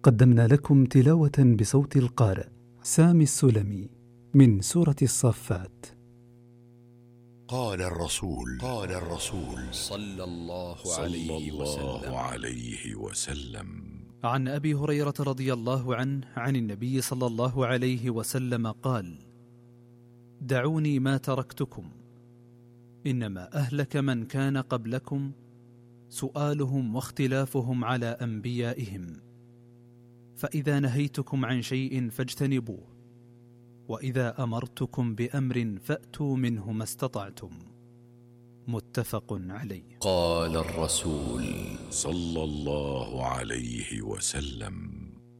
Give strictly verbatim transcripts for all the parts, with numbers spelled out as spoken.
قدمنا لكم تلاوة بصوت القارئ سامي السلمي من سورة الصافات. قال الرسول قال الرسول صلى الله عليه عليه وسلم, وسلم عليه وسلم عن أبي هريرة رضي الله عنه عن النبي صلى الله عليه وسلم قال: دعوني ما تركتكم، إنما أهلك من كان قبلكم سؤالهم واختلافهم على أنبيائهم، فإذا نهيتكم عن شيء فاجتنبوه، وإذا أمرتكم بأمر فأتوا منه ما استطعتم. متفق عليه. قال الرسول صلى الله عليه وسلم.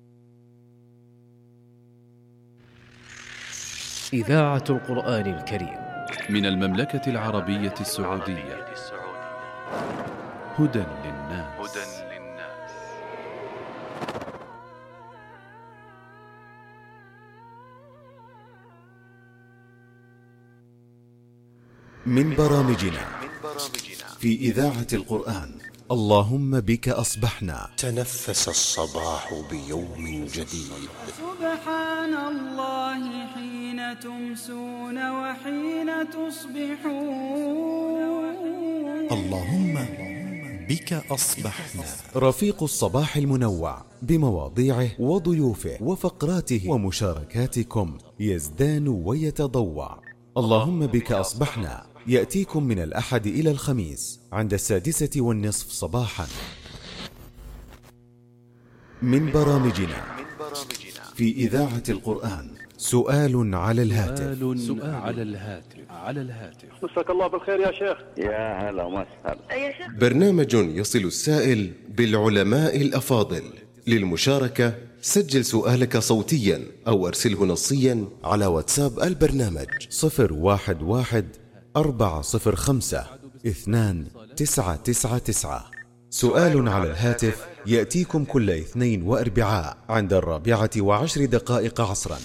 إذاعة القرآن الكريم من المملكة العربية السعودية. هدى للناس. من برامجنا في إذاعة القرآن اللهم بك أصبحنا. تنفس الصباح بيوم جديد. سبحان الله حين تمسون وحين تصبحون. اللهم بك أصبحنا. رفيق الصباح المنوع بمواضيعه وضيوفه وفقراته ومشاركاتكم يزدان ويتضوع. اللهم بك أصبحنا يأتيكم من الأحد إلى الخميس عند السادسة والنصف صباحا. من برامجنا في إذاعة القرآن سؤال على الهاتف. سؤال على الهاتف على الهاتف مساك الله بالخير يا شيخ. يا هلا وسهلا. يا شيخ. برنامج يصل السائل بالعلماء الأفاضل. للمشاركة سجل سؤالك صوتيا أو أرسله نصيا على واتساب البرنامج صفر واحد واحد أربعة صفر خمسة اثنان تسعة تسعة تسعة. سؤال على الهاتف يأتيكم كل اثنين وأربعاء عند الرابعة وعشر دقائق عصرا.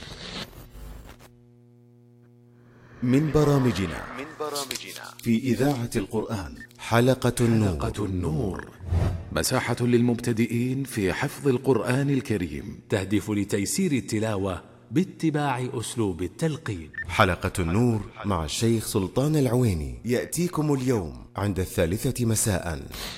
من برامجنا في إذاعة القرآن حلقة النور, حلقة النور. مساحة للمبتدئين في حفظ القرآن الكريم، تهدف لتيسير التلاوة باتباع أسلوب التلقين. حلقة النور مع الشيخ سلطان العويني يأتيكم اليوم عند الثالثة مساء.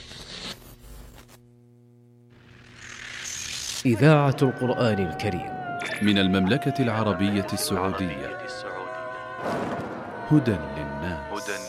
إذاعة القرآن الكريم من المملكة العربية السعودية. هدى للناس.